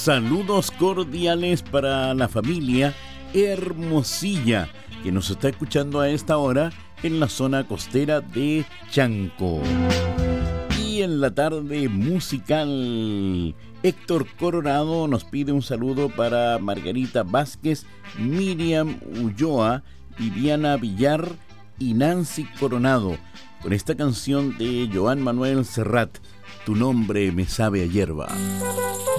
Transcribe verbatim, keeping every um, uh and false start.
Saludos cordiales para la familia Hermosilla, que nos está escuchando a esta hora en la zona costera de Chanco. Y en la tarde musical, Héctor Coronado nos pide un saludo para Margarita Vázquez, Miriam Ulloa, Viviana Villar y Nancy Coronado, con esta canción de Joan Manuel Serrat, Tu nombre me sabe a hierba.